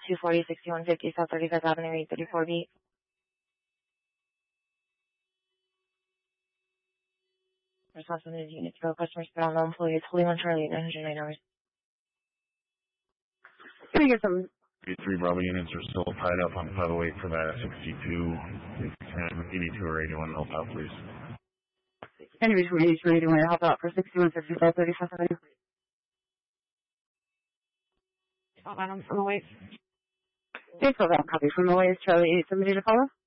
240, 6150 South 35th Avenue, 834B. Responsibility unit to go. Customers put on no employees. Holy One Charlie, 909 hours. Can I get some? 3 Bravo units are still tied up on 508 for that 62. And 82 or 81 help out, please. Any between 82 or 81 to help out for 6150 South 35th Avenue. Hold on, I'm from the way. Please hold on. Copy from the way is Charlie 870 to follow.